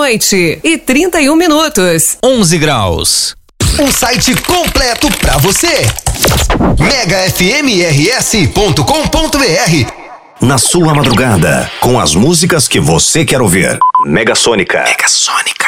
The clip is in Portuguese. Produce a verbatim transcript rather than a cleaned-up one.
noite e trinta e um minutos. onze graus. Um site completo pra você. mega f m r s ponto com ponto b r. Na sua madrugada, com as músicas que você quer ouvir. Mega Sônica. Mega Sônica.